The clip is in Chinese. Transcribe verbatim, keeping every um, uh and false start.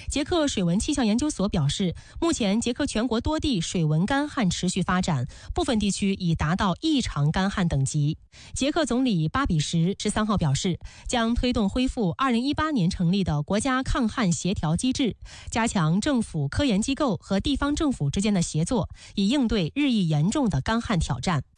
捷克水文气象研究所表示，目前捷克全国多地水文干旱持续发展，部分地区已达到异常干旱等级。捷克总理巴比什十三号表示，将推动恢复二零一八年成立的国家抗旱协调机制，加强政府、科研机构和地方政府之间的协作，以应对日益严重的干旱挑战。